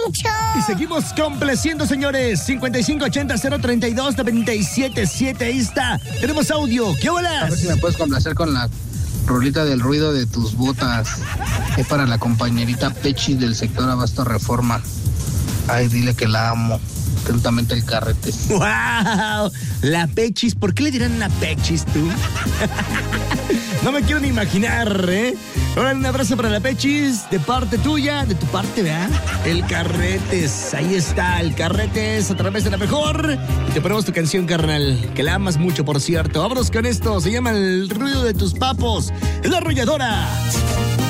Poncho. Y seguimos complaciendo, señores. 5580-032-977. Ahí está. Tenemos audio. ¿Qué A bolas? ver si me puedes complacer con la rolita del ruido de tus botas. Es para la compañerita Pechis del sector Abasto Reforma. Ay, dile que la amo. Atentamente el Carrete. ¡Wow! La Pechis. ¿Por qué le dirán la Pechis tú? No me quiero ni imaginar, ¿eh? Ahora un abrazo para la Pechis, de parte tuya, de tu parte, ¿verdad? El Carretes, ahí está, el Carretes a través de la mejor. Y te ponemos tu canción, carnal, que la amas mucho, por cierto. Vámonos con esto, se llama El ruido de tus papos. Es la arrolladora.